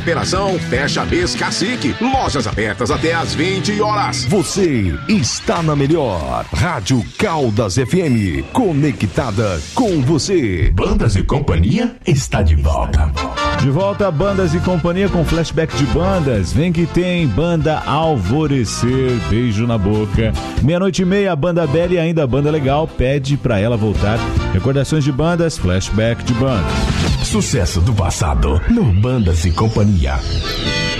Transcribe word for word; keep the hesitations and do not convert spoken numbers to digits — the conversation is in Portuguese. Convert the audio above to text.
Operação Fecha Mês Cacique. Lojas abertas até às vinte horas. Você está na melhor Rádio Caldas F M. Conectada com você. Bandas e Companhia está de volta. De volta a Bandas e Companhia com flashback de bandas. Vem que tem Banda Alvorecer, Beijo na Boca. Meia-noite e meia, a Banda Bela e ainda a Banda Legal pede pra ela voltar. Recordações de bandas, flashback de bandas. Sucesso do passado no Bandas e Companhia.